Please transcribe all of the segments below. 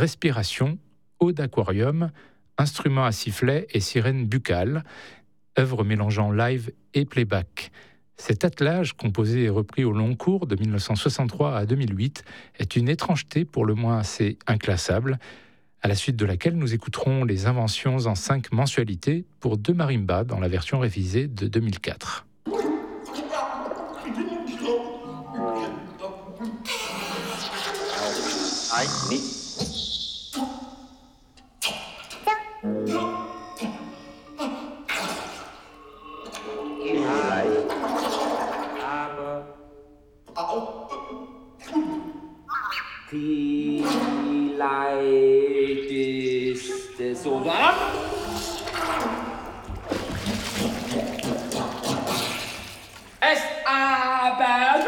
Respiration, eau d'aquarium, instruments à sifflet et sirène buccale, œuvre mélangeant live et playback. Cet attelage, composé et repris au long cours de 1963 à 2008, est une étrangeté pour le moins assez inclassable, à la suite de laquelle nous écouterons les inventions en 5 mensualités pour 2 marimbas dans la version révisée de 2004. Vielleicht ist es so warm. Es aber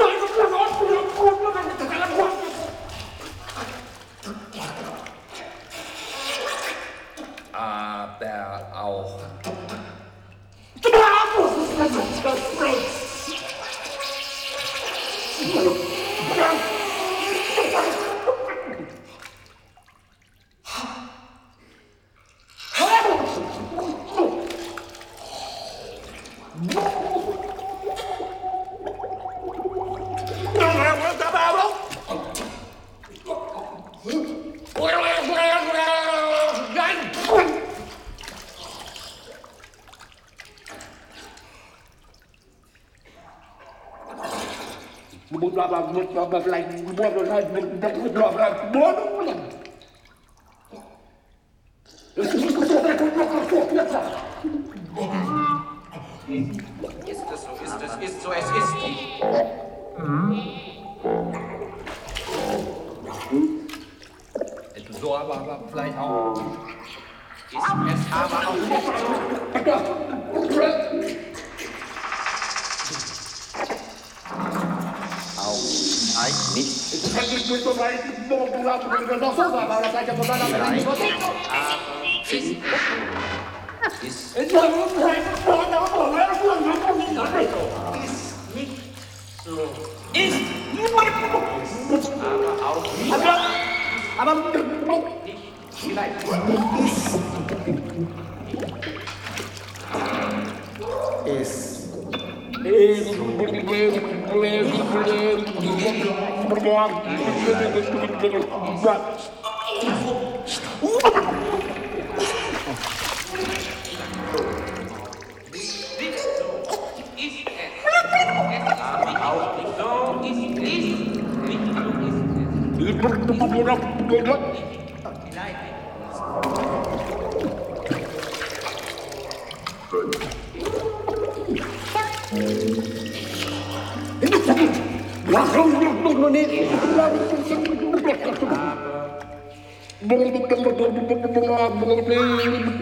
auch ist so, es ist nicht. So, aber vielleicht auch. Ist es aber auch nicht. Nein, nicht. Ist nicht so. Ist aber auch nicht. Aber nicht. Vielleicht. Ist.